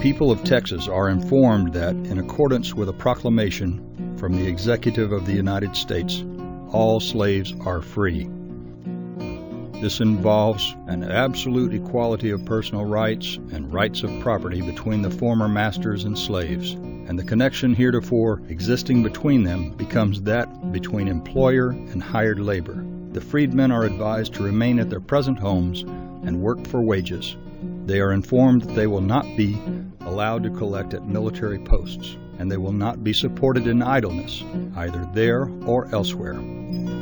people of Texas are informed that, in accordance with a proclamation from the Executive of the United States, all slaves are free. This involves an absolute equality of personal rights and rights of property between the former masters and slaves, and the connection heretofore existing between them becomes that between employer and hired labor. The freedmen are advised to remain at their present homes and work for wages. They are informed that they will not be allowed to collect at military posts, and they will not be supported in idleness, either there or elsewhere.